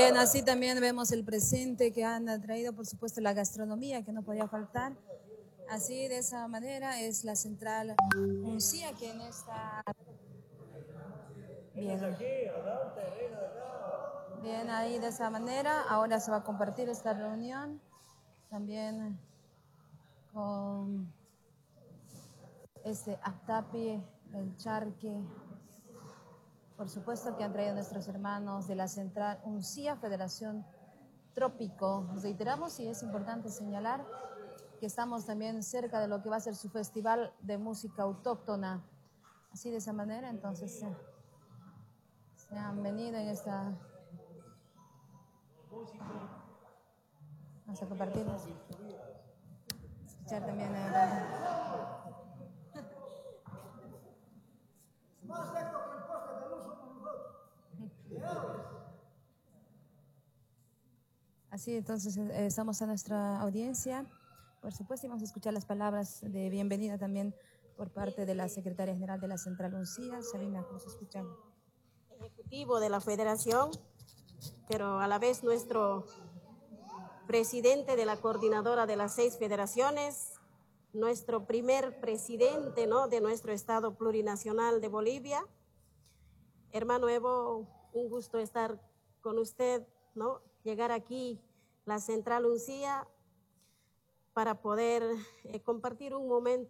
Bien, así también vemos el presente que han traído, por supuesto, la gastronomía que no podía faltar. Así, de esa manera, es la central Uncía quien está. Bien. Bien, ahí de esa manera. Ahora se va a compartir esta reunión también con Actapi, el Charque. Por supuesto que han traído nuestros hermanos de la Central Uncía, Federación Trópico. Reiteramos y es importante señalar que estamos también cerca de lo que va a ser su festival de música autóctona. Así de esa manera, entonces se han venido en esta. Vamos a compartirnos. Escuchar también Así, entonces estamos a nuestra audiencia. Por supuesto, y vamos a escuchar las palabras de bienvenida también por parte de la secretaria general de la Central Uncía, Sabina Cruz. Escuchamos. Ejecutivo de la Federación, pero a la vez nuestro presidente de la coordinadora de las 6 federaciones, nuestro primer presidente, ¿no?, de nuestro Estado plurinacional de Bolivia. Hermano Evo, un gusto estar con usted, ¿no?, llegar aquí, la Central Uncía, para poder compartir un momento